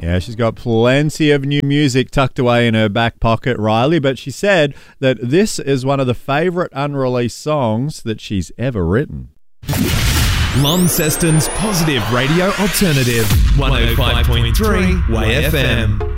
Yeah, she's got plenty of new music tucked away in her back pocket, Riley, but she said that this is one of the favourite unreleased songs that she's ever written. Launceston's Positive Radio Alternative, 105.3 Way FM.